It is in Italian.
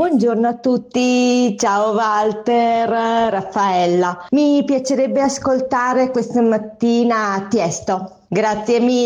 Buongiorno a tutti, ciao Walter, Raffaella. Mi piacerebbe ascoltare questa mattina Tiesto. Grazie mille.